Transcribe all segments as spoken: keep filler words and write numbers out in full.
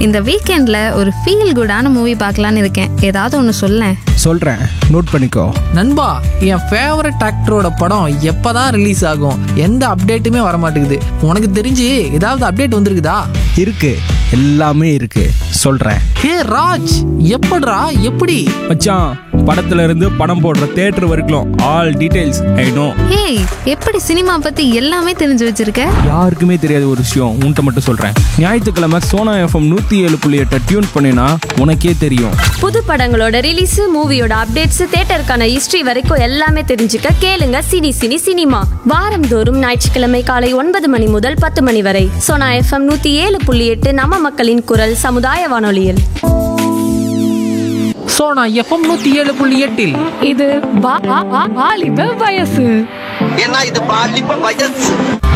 இந்த வீக்கெண்ட்ல ஒரு ஃபீல் குடான மூவி பார்க்கலான்னு இருக்கேன். ஏதாவது ஒன்று சொல்லேன். சொல்றேன், நோட் பண்ணிக்கோ. நண்பா, என் ஃபேவரட் ஆக்டரோட படம் எப்பதான் ரிலீஸ் ஆகும்? எந்த அப்டேட்டுமே வர மாட்டேங்குது. உனக்கு தெரிஞ்சு ஏதாவது அப்டேட் வந்திருக்குதா? இருக்கு, எல்லாமே இருக்கு, சொல்றேன். ஹே ராஜ், எப்படிடா? எப்படி மச்சான், படத்துல இருந்து படம் போடுற தியேட்டர் வரைக்கும் all details I know. Hey, எப்படி சினிமா பத்தி எல்லாமே தெரிஞ்சு வச்சிருக்க? யாருக்குமே தெரியாத ஒரு விஷயம் உன்கிட்ட மட்டும் சொல்றேன். ஞாயிற்றுக்கிழமை சோனா எஃப்எம் நூத்தி ஏழு புள்ளி எட்டை டியூன் பண்ணினா உனக்கே தெரியும். புது படங்களோட ரிலீஸ், மூவியோட அப்டேட்ஸ், தியேட்டருக்கான ஹிஸ்டரி வரைக்கும் எல்லாமே தெரிஞ்சுக்க கேளுங்க சினி சினி சினிமா. வாரந்தோறும் ஞாயிற்றுக்கிழமை காலை ஒன்பது மணி முதல் பத்து மணி வரை சோனா எஃப்எம் நூத்தி ஏழு புள்ளி எட்டு நம்ம மக்களின் குரல் சமுதாய வானொலியில். சோனா எஃப்எம் நூத்தி ஏழு புள்ளி எட்டில் இது வா- வா- வா- வாலிப வயசு. ஏன்னா இது பாலிப்ப வயசு.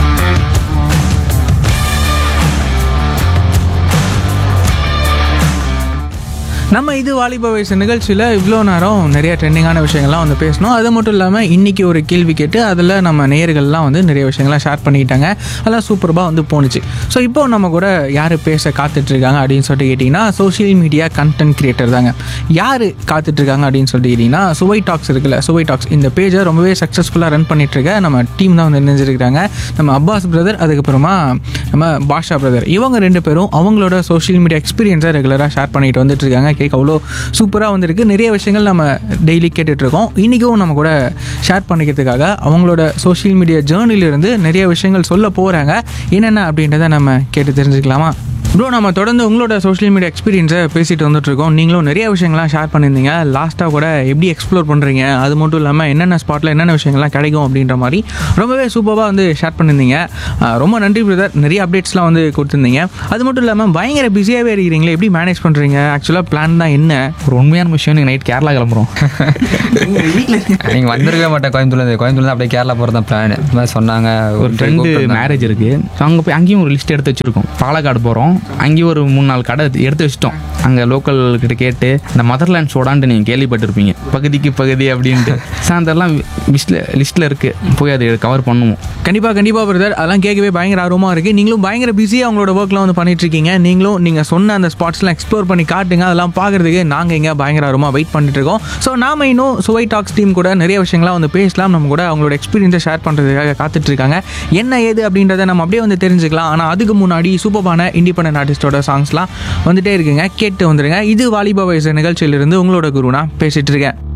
நம்ம இது வாலிப வயசு நிகழ்ச்சியில் இவ்வளோ நேரம் நிறைய ட்ரெண்டிங்கான விஷயங்கள்லாம் வந்து பேசணும். அது மட்டும் இல்லாமல் இன்றைக்கி ஒரு கேள்வி கேட்டு அதில் நம்ம நேயர்கள்லாம் வந்து நிறைய விஷயங்கள்லாம் ஷேர் பண்ணிக்கிட்டாங்க. அதெல்லாம் சூப்பராக வந்து போணுச்சு. ஸோ இப்போ நம்ம கூட யார் பேச காத்துட்ருக்காங்க அப்படின்னு சொல்லிட்டு கேட்டிங்கன்னா சோஷியல் மீடியா கண்டென்ட் கிரியேட்டர் தாங்க. யார் காத்துட்ருக்காங்க அப்படின்னு சொல்லிட்டு கேட்டிங்கன்னா சுவை டாக்ஸ் இருக்குல்ல, சுவை டாக்ஸ் இந்த பேஜை ரொம்பவே சக்ஸஸ்ஃபுல்லாக ரன் பண்ணிகிட்ருக்க நம்ம டீம் தான் வந்து நினைஞ்சிருக்கிறாங்க. நம்ம அப்பாஸ் பிரதர், அதுக்கப்புறமா நம்ம பாஷா பிரதர், இவங்க ரெண்டு பேரும் அவங்களோட சோஷியல் மீடியா எக்ஸ்பீரியன்ஸை ரெகுலராக ஷேர் பண்ணிட்டு வந்துட்டு இருக்காங்க. கேட்க அவ்வளோ சூப்பராக வந்திருக்கு. நிறைய விஷயங்கள் நம்ம டெய்லி கேட்டுட்ருக்கோம். இன்றைக்கும் நம்ம கூட ஷேர் பண்ணிக்கிறதுக்காக அவங்களோட சோஷியல் மீடியா ஜேர்னிலிருந்து நிறைய விஷயங்கள் சொல்ல போகிறாங்க. என்னென்ன அப்படின்றத நம்ம கேட்டு தெரிஞ்சுக்கலாமா? ப்ரோ, நம்ம தொடர்ந்து உங்களோட சோஷியல் மீடியா எக்ஸ்பீரியன்ஸை பேசிட்டு வந்துட்டுருக்கோம். நீங்களும் நிறைய விஷயங்கள்லாம் ஷேர் பண்ணியிருந்தீங்க. லாஸ்ட்டாக கூட எப்படி எக்ஸ்ப்ளோர் பண்ணுறீங்க, அது மட்டும் இல்லாமல் என்னென்ன ஸ்பாட்டில் என்னென்ன விஷயங்கள்லாம் கிடைக்கும் அப்படின்ற மாதிரி ரொம்பவே சூப்பராக வந்து ஷேர் பண்ணியிருந்தீங்க. ரொம்ப நன்றி பிரதர். நிறைய அப்டேட்ஸ்லாம் வந்து கொடுத்துருந்தீங்க. அது மட்டும் இல்லாமல் பயங்கர பிஸியாகவே இருக்கிறீங்களே, எப்படி மேனேஜ் பண்ணுறீங்க? ஆக்சுவலாக பிளான் தான் என்ன? ஒரு உண்மையான விஷயம், நீங்கள் நைட் கேரளா கிளம்புறோம். நீங்கள் வந்திருக்கவே மாட்டேன் கோயம்புத்தூர்லேருந்து. கோயம்புத்தூர்லேருந்து அப்படியே கேரளா போகிறது தான் பிளான். இந்த மாதிரி சொன்னாங்க. ஒரு ஃப்ரெண்டு மேரேஜ் இருக்குது. ஸோ அங்கே போய் அங்கேயும் ஒரு லிஸ்ட் எடுத்து வச்சுருக்கோம். பாலக்காடு போகிறோம். அங்கேயும் ஒரு மூணு நாலு கடை எடுத்து வச்சிட்டோம். அங்கே லோக்கல் கிட்ட கேட்டு இந்த மதர்லேண்ட் சோடான்ட்டு நீங்கள் கேள்விப்பட்டிருப்பீங்க, பகுதிக்கு பகுதி அப்படின்ட்டு. சாயந்தரம்லாம் லிஸ்ட்டில் லிஸ்ட்டில் இருக்குது, போய் அதை கவர் பண்ணுவோம். கண்டிப்பாக கண்டிப்பாக பிரதர். அதெல்லாம் கேட்கவே பயங்கர ஆர்வமாக இருக்குது. நீங்களும் பயங்கர பிஸியாக அவங்களோட ஒர்க்லாம் வந்து பண்ணிட்டுருக்கீங்க. நீங்களும் நீங்கள் சொன்ன அந்த ஸ்பாட்ஸ்லாம் எக்ஸ்ப்ளோர் பண்ணி காட்டுங்க. அதெல்லாம் பார்க்குறதுக்கு நாங்கள் இங்கே பயங்கர ஆர்வமாக வெயிட் பண்ணிட்டுருக்கோம். ஸோ நாம் இன்னும் சுவை டாக்ஸ் டீம் கூட நிறைய விஷயங்கள்லாம் வந்து பேசலாம். நம்ம கூட அவங்களோட எக்ஸ்பீரியன்ஸை ஷேர் பண்ணுறதுக்காக காத்துட்ருக்காங்க. என்ன ஏது அப்படின்றத நம்ம அப்படியே வந்து தெரிஞ்சுக்கலாம். ஆனால் அதுக்கு முன்னாடி சூப்பரான இண்டிபெண்டன்ட் ஆர்டிஸ்டோட சாங்ஸ்லாம் வந்துட்டே இருக்குங்க. கேட்டு வந்துடுங்க. இது வாலிப வயசு நிகழ்ச்சியிலிருந்து உங்களோட குருனா பேசிகிட்டு இருக்கேன்.